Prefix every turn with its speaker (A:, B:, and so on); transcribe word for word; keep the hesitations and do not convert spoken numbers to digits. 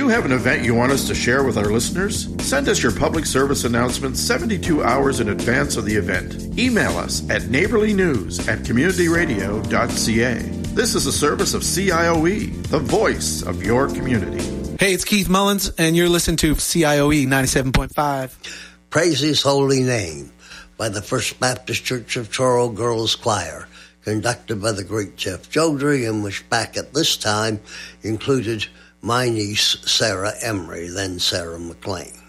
A: you have an event you want us to share with our listeners? Send us your public service announcement seventy-two hours in advance of the event. Email us at neighborlynews at communityradio.ca. This is a service of C I O E, the voice of your community.
B: Hey, it's Keith Mullins, and you're listening to C I O E ninety-seven point five.
C: Praise His Holy Name by the First Baptist Church of Truro Girls Choir, conducted by the great Jeff Jodry, and which back at this time included my niece, Sarah Emery, then Sarah McLean.